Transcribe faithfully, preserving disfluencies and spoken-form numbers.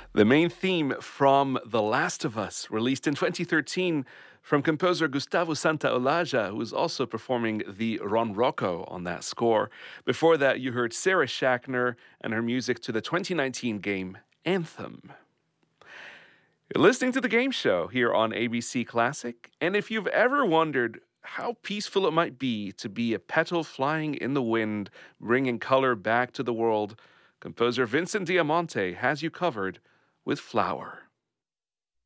The main theme from The Last of Us, released in twenty thirteen from composer Gustavo Santaolalla, who is also performing the Ron Rocco on that score. Before that, you heard Sarah Schachner and her music to the twenty nineteen game Anthem. You're listening to The Game Show here on A B C Classic, and if you've ever wondered how peaceful it might be to be a petal flying in the wind, bringing color back to the world, composer Vincent Diamante has you covered with Flower.